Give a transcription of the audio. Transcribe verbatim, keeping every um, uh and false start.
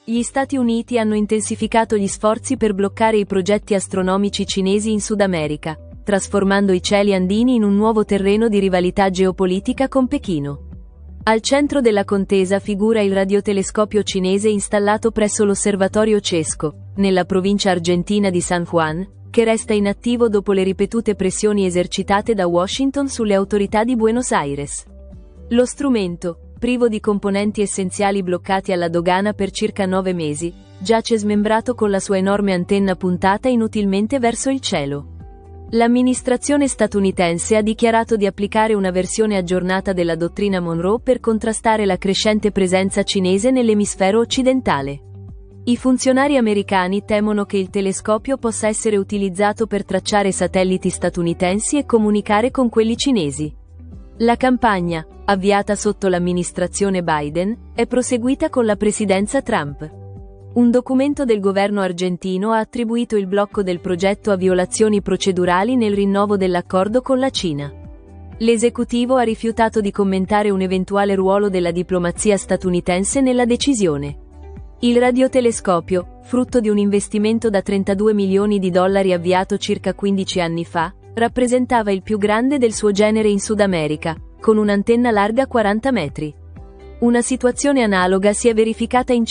Gli Stati Uniti hanno intensificato gli sforzi per bloccare i progetti astronomici cinesi in Sud America, trasformando i cieli andini in un nuovo terreno di rivalità geopolitica con Pechino. Al centro della contesa figura il radiotelescopio cinese installato presso l'osservatorio Cesco, nella provincia argentina di San Juan, che resta inattivo dopo le ripetute pressioni esercitate da Washington sulle autorità di Buenos Aires. Lo strumento, privo di componenti essenziali bloccati alla dogana per circa nove mesi, giace smembrato con la sua enorme antenna puntata inutilmente verso il cielo. L'amministrazione statunitense ha dichiarato di applicare una versione aggiornata della dottrina Monroe per contrastare la crescente presenza cinese nell'emisfero occidentale. I funzionari americani temono che il telescopio possa essere utilizzato per tracciare satelliti statunitensi e comunicare con quelli cinesi. La campagna, avviata sotto l'amministrazione Biden, è proseguita con la presidenza Trump. Un documento del governo argentino ha attribuito il blocco del progetto a violazioni procedurali nel rinnovo dell'accordo con la Cina. L'esecutivo ha rifiutato di commentare un eventuale ruolo della diplomazia statunitense nella decisione. Il radiotelescopio, frutto di un investimento da trentadue milioni di dollari avviato circa quindici anni fa, rappresentava il più grande del suo genere in Sud America, con un'antenna larga quaranta metri. Una situazione analoga si è verificata in